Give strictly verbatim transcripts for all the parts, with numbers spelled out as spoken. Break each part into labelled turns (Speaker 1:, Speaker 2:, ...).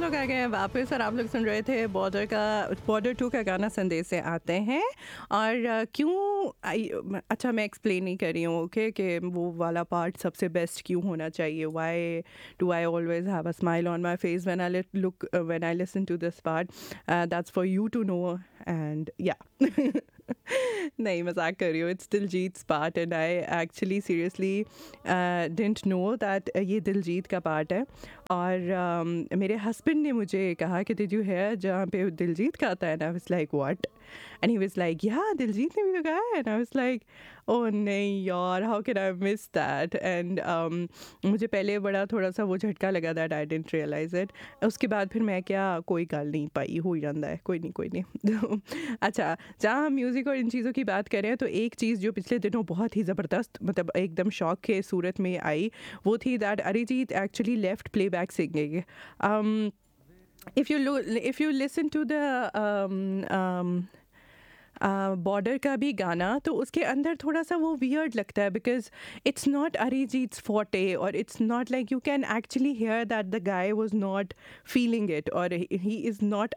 Speaker 1: लोग आ गए हैं वापस और आप लोग सुन रहे थे बॉर्डर का बॉर्डर टू का गाना संदेश से आते हैं। और अ, क्यों आई अच्छा मैं एक्सप्लेन नहीं कर रही हूँ ओके कि वो वाला पार्ट सबसे बेस्ट क्यों होना चाहिए। Why do I always have a smile on my face when I look when I listen to this part, that's for you to know and या नहीं मजाक कर रही हूँ। It's Diljit part and I actually seriously didn't know that ये दिलजीत का part है। और um, मेरे हस्बैंड ने मुझे कहा कि डिड यू हेयर जहाँ पे दिलजीत का आता है ना, I was like what and he was like या दिलजीत ने भी तो गाया है and I was like oh नहीं यार how can I miss that. And मुझे पहले बड़ा थोड़ा सा वो झटका लगा that I didn't realise it. उसके बाद फिर मैं क्या कोई गल नहीं पाई, हो ही जाता है, कोई नहीं कोई नहीं अच्छा जहाँ हम म्यूज़िक और इन चीज़ों की बात करें तो एक चीज़ जो पिछले दिनों बहुत ही ज़बरदस्त मतलब एकदम शौक के सूरत में आई वो थी that Arijit actually left play back singing. if you lo- if you listen to the um, um, border का भी गाना तो उसके अंदर थोड़ा सा वो वियर्ड लगता है बिकॉज इट्स नॉट अरिजीत्स फोर्टे और it's not like you can actually hair that the guy was not feeling it और ही इज़ नॉट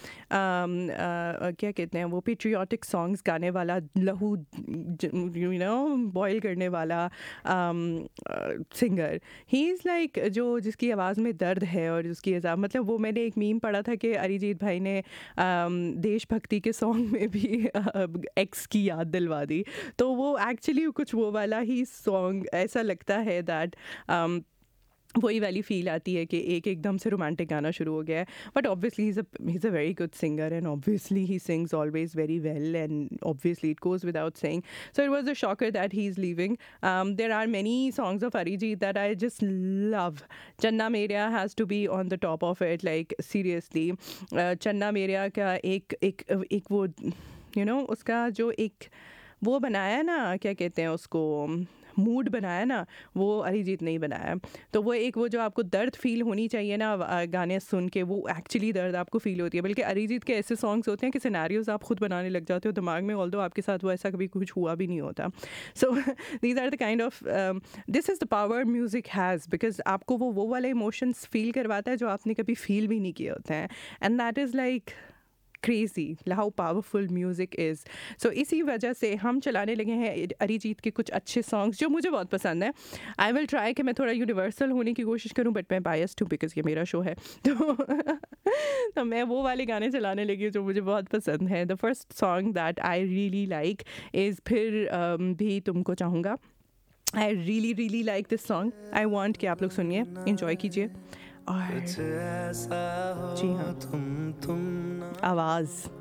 Speaker 1: क्या कहते हैं वो पेट्रियाटिक सॉन्ग्स गाने वाला लहू यू नो बॉयल करने वाला सिंगर। ही इज़ लाइक जो जिसकी आवाज़ में दर्द है और उसकी अजाब मतलब वो मैंने एक मीम पढ़ा था कि अरिजीत भाई ने um, देशभक्ति के सॉन्ग में भी एक्स की याद दिलवा दी। तो वो एक्चुअली कुछ वो वाला ही सॉन्ग ऐसा लगता है दैट um, वही वाली फील आती है कि एक एकदम से रोमांटिक गाना शुरू हो गया है। But obviously he is a very good singer and obviously he sings always very well and obviously it goes without saying. So it was a shocker that he is leaving. There are many songs of Arijit that I just love. Channa Mereya has to be on the top of it like seriously. Channa Mereya का एक एक एक वो you you no know, उसका जो एक वो बनाया ना क्या कहते हैं उसको मूड बनाया ना वो अरिजीत नहीं बनाया। तो वो एक वो जो आपको दर्द फील होनी चाहिए ना गाने सुन के वो एक्चुअली दर्द आपको फील होती है। बल्कि अरिजीत के ऐसे सॉन्ग्स होते हैं कि सिनेरियोज आप खुद बनाने लग जाते हो दिमाग में ऑल्दो आपके साथ वो ऐसा कभी कुछ हुआ भी नहीं होता। So these are the kind of this is the power music has because आपको वो वो वाले इमोशंस फील करवाता है जो आपने कभी फील भी नहीं किए होते हैं and that is like crazy how powerful music is. सो इसी वजह से हम चलाने लगे हैं अरिजीत के कुछ अच्छे सॉन्ग्स जो मुझे बहुत पसंद है। आई विल ट्राई कि मैं थोड़ा यूनिवर्सल होने की कोशिश करूं बट मैं बायस्ड हूँ बिकॉज ये मेरा शो है तो तो मैं वो वाले गाने चलाने लगी हूँ जो मुझे बहुत पसंद है। The first song that I really like is फिर um, भी तुमको चाहूँगा। I really really like this song. I want कि आप लोग सुनिए इंजॉय कीजिए। और जी हाँ आवाज़